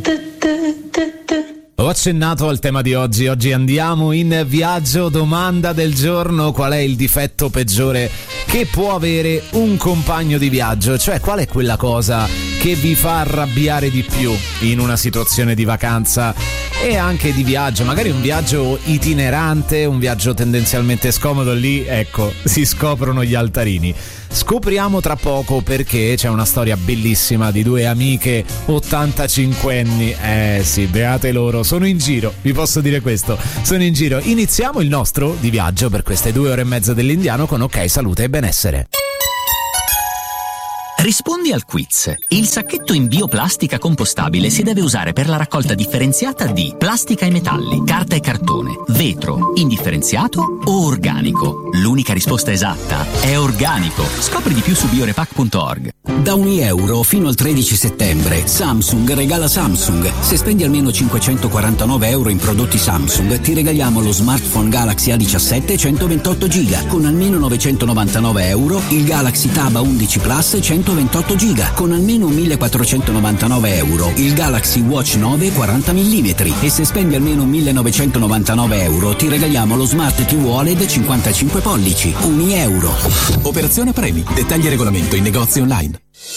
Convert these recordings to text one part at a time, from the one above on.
Ho accennato al tema di oggi. Oggi andiamo in viaggio. Domanda del giorno: qual è il difetto peggiore che può avere un compagno di viaggio? Cioè, qual è quella cosa che vi fa arrabbiare di più in una situazione di vacanza e anche di viaggio? Magari un viaggio itinerante, un viaggio tendenzialmente scomodo. Lì, ecco, si scoprono gli altarini. Scopriamo tra poco, perché c'è una storia bellissima di due amiche 85enni. Sì, beate loro, sono in giro, vi posso dire questo, sono in giro. Iniziamo il nostro di viaggio per queste 2 ore e mezza dell'Indiano con Ok Salute e Benessere. Rispondi al quiz. Il sacchetto in bioplastica compostabile si deve usare per la raccolta differenziata di plastica e metalli, carta e cartone, vetro, indifferenziato o organico. L'unica risposta esatta è organico. Scopri di più su biorepack.org. Da €1 fino al 13 settembre Samsung regala Samsung. Se spendi almeno €549 in prodotti Samsung ti regaliamo lo smartphone Galaxy A17 128 GB con almeno €999, il Galaxy Tab A11 Plus 128 GB con almeno €1.499, il Galaxy Watch 9 40 mm, e se spendi almeno €1.999 ti regaliamo lo Smart TV OLED 55 pollici. €1. Operazione premi. Dettagli e regolamento in negozi online.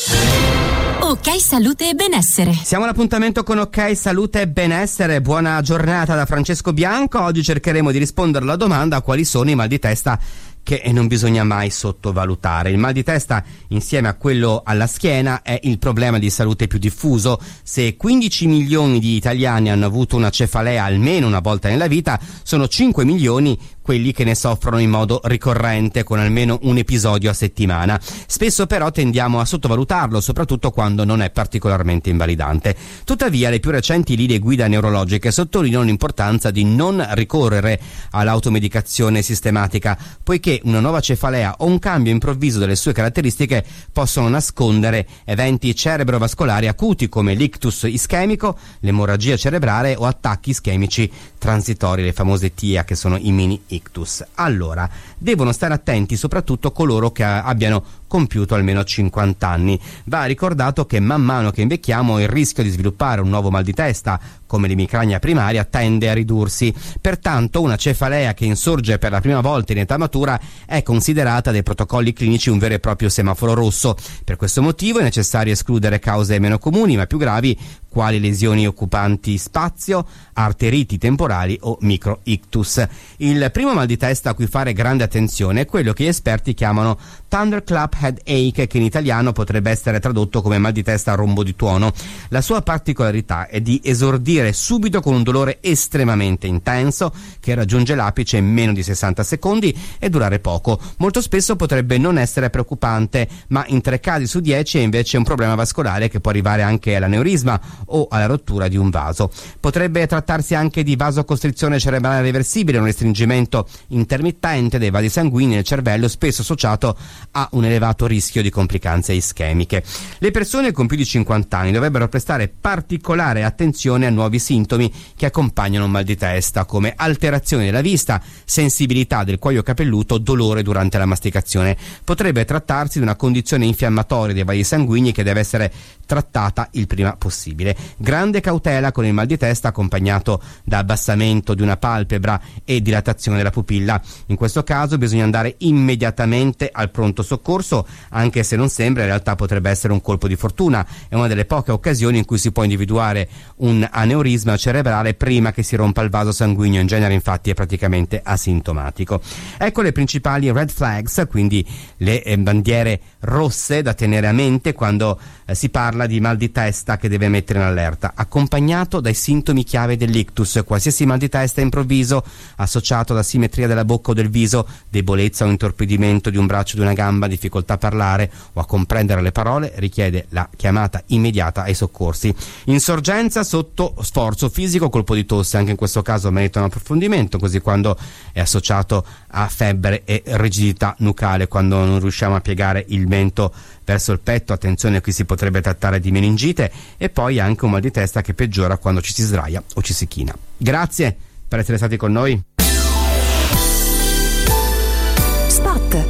Ok Salute e Benessere. Siamo all'appuntamento con Ok Salute e Benessere. Buona giornata da Francesco Bianco. Oggi cercheremo di rispondere alla domanda: quali sono i mal di testa che non bisogna mai sottovalutare. Il mal di testa, insieme a quello alla schiena, è il problema di salute più diffuso. Se 15 milioni di italiani hanno avuto una cefalea almeno una volta nella vita, sono 5 milioni quelli che ne soffrono in modo ricorrente, con almeno un episodio a settimana. Spesso però tendiamo a sottovalutarlo, soprattutto quando non è particolarmente invalidante. Tuttavia, le più recenti linee guida neurologiche sottolineano l'importanza di non ricorrere all'automedicazione sistematica, poiché una nuova cefalea o un cambio improvviso delle sue caratteristiche possono nascondere eventi cerebrovascolari acuti come l'ictus ischemico, l'emorragia cerebrale o attacchi ischemici transitori, le famose TIA, che sono i mini ictus. Allora, devono stare attenti soprattutto coloro che abbiano compiuto almeno 50 anni. Va ricordato che man mano che invecchiamo il rischio di sviluppare un nuovo mal di testa, come l'emicrania primaria, tende a ridursi. Pertanto una cefalea che insorge per la prima volta in età matura è considerata dai protocolli clinici un vero e proprio semaforo rosso. Per questo motivo è necessario escludere cause meno comuni ma più gravi, quali lesioni occupanti spazio, arteriti temporali o microictus. Il primo mal di testa a cui fare grande attenzione è quello che gli esperti chiamano thunderclap headache, che in italiano potrebbe essere tradotto come mal di testa a rombo di tuono. La sua particolarità è di esordire subito con un dolore estremamente intenso che raggiunge l'apice in meno di 60 secondi e durare poco. Molto spesso potrebbe non essere preoccupante, ma in 3 casi su 10 è invece un problema vascolare che può arrivare anche all'aneurisma o alla rottura di un vaso. Potrebbe trattarsi anche di vasocostrizione cerebrale reversibile, un restringimento intermittente dei vasi sanguigni nel cervello, spesso associato a un elevato rischio di complicanze ischemiche. Le persone con più di 50 anni dovrebbero prestare particolare attenzione a nuovi sintomi che accompagnano un mal di testa, come alterazione della vista, sensibilità del cuoio capelluto, dolore durante la masticazione. Potrebbe trattarsi di una condizione infiammatoria dei vasi sanguigni che deve essere trattata il prima possibile. Grande cautela con il mal di testa accompagnato da abbassamento di una palpebra e dilatazione della pupilla. In questo caso bisogna andare immediatamente al pronto soccorso, anche se non sembra, in realtà potrebbe essere un colpo di fortuna. È una delle poche occasioni in cui si può individuare un aneurisma cerebrale prima che si rompa il vaso sanguigno. In genere infatti è praticamente asintomatico. Ecco le principali red flags, quindi le bandiere rosse da tenere a mente quando si parla di mal di testa che deve mettere in allerta, accompagnato dai sintomi chiave dell'ictus. Qualsiasi mal di testa improvviso associato ad asimmetria della bocca o del viso, debolezza o intorpidimento di un braccio o di una gamba, difficoltà a parlare o a comprendere le parole, richiede la chiamata immediata ai soccorsi. Insorgenza sotto sforzo fisico, colpo di tosse, anche in questo caso merita un approfondimento, così quando è associato a febbre e rigidità nucale, quando non riusciamo a piegare il mento verso il petto, attenzione, qui si potrebbe trattare di meningite, e poi anche un mal di testa che peggiora quando ci si sdraia o ci si china. Grazie per essere stati con noi. Spot.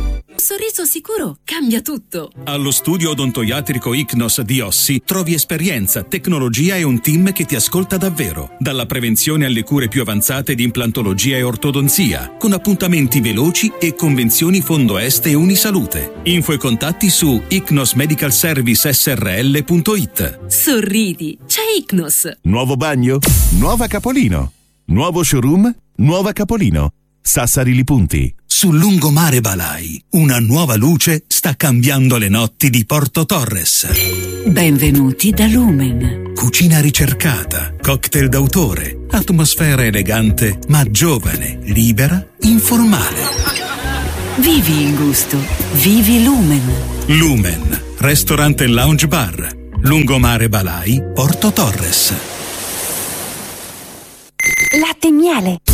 sorriso sicuro cambia tutto. Allo studio odontoiatrico Icnos di Ossi trovi esperienza, tecnologia e un team che ti ascolta davvero. Dalla prevenzione alle cure più avanzate di implantologia e ortodonzia, con appuntamenti veloci e convenzioni Fondo Est e Unisalute. Info e contatti su icnosmedicalservicesrl.it. Sorridi, c'è Icnos. Nuovo bagno? Nuova Capolino. Nuovo showroom? Nuova Capolino. Sassari Li Punti. Sul lungomare Balai, una nuova luce sta cambiando le notti di Porto Torres. Benvenuti da Lumen. Cucina ricercata, cocktail d'autore, atmosfera elegante ma giovane, libera, informale. Vivi il gusto. Vivi Lumen. Lumen, ristorante e lounge bar. Lungomare Balai, Porto Torres. Latte e miele.